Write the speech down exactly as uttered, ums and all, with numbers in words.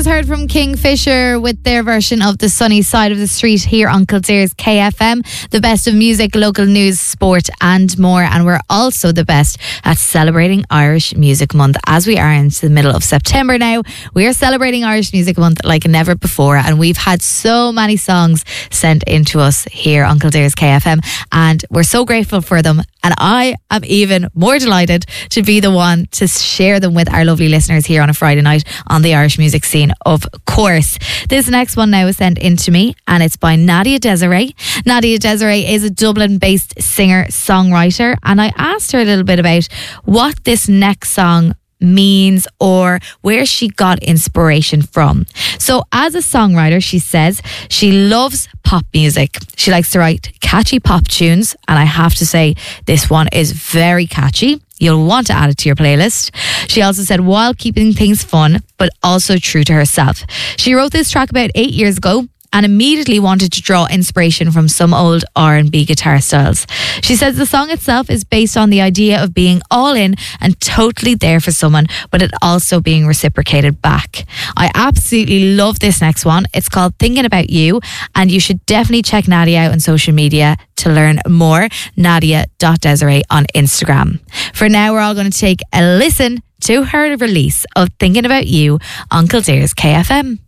heard from Kingfisher with their version of The Sunny Side of the Street here on Kildare's K F M. The best of music, local news, sport and more. And we're also the best at celebrating Irish Music Month. As we are into the middle of September now, we are celebrating Irish Music Month like never before. And we've had so many songs sent in to us here on Kildare's K F M. And we're so grateful for them. And I am even more delighted to be the one to share them with our lovely listeners here on a Friday night on the Irish music scene, of course. This next one now is sent in to me, and it's by Nadia Desiree. Nadia Desiree is a Dublin-based singer-songwriter, and I asked her a little bit about what this next song means or where she got inspiration from. So as a songwriter, she says she loves pop music. She likes to write catchy pop tunes, and I have to say this one is very catchy. You'll want to add it to your playlist. She also said, while keeping things fun, but also true to herself. She wrote this track about eight years ago and immediately wanted to draw inspiration from some old R and B guitar styles. She says the song itself is based on the idea of being all in and totally there for someone, but it also being reciprocated back. I absolutely love this next one. It's called Thinking About You, and you should definitely check Nadia out on social media to learn more. Nadia dot Desiree on Instagram. For now, we're all going to take a listen to her release of Thinking About You on Kildare's K F M.